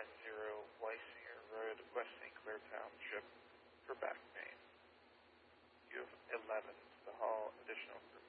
Weisinger Road, West St. Clair Township, for back pain. You have 11 to haul additional